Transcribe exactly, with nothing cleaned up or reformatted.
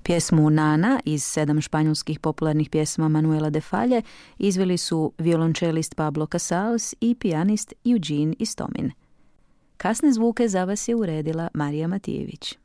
Pjesmu Nana iz sedam španjolskih popularnih pjesma Manuela de Falle izveli su violončelist Pablo Casals i pijanist Eugene Istomin. Kasne zvuke za vas je uredila Marija Matijević.